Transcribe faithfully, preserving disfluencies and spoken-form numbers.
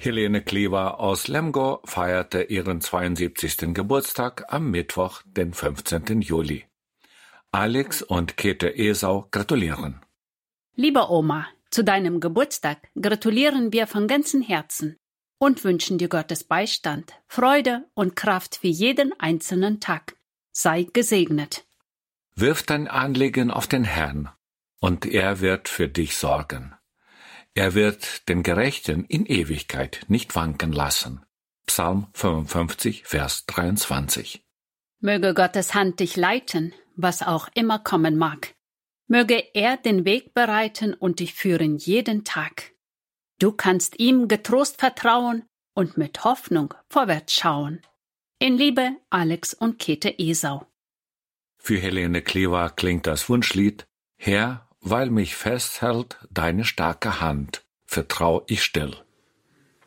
Helene Klever aus Lemgo feierte ihren zweiundsiebzigsten Geburtstag am Mittwoch, den fünfzehnten Juli. Alex und Käthe Esau gratulieren. Liebe Oma, zu deinem Geburtstag gratulieren wir von ganzem Herzen und wünschen dir Gottes Beistand, Freude und Kraft für jeden einzelnen Tag. Sei gesegnet. Wirf dein Anliegen auf den Herrn, und er wird für dich sorgen. Er wird den Gerechten in Ewigkeit nicht wanken lassen. Psalm fünfundfünfzig, Vers dreiundzwanzig. Möge Gottes Hand dich leiten, was auch immer kommen mag. Möge er den Weg bereiten und dich führen jeden Tag. Du kannst ihm getrost vertrauen und mit Hoffnung vorwärts schauen. In Liebe, Alex und Käthe Esau. Für Helene Klever klingt das Wunschlied: Herr, weil mich festhält deine starke Hand, vertrau ich still.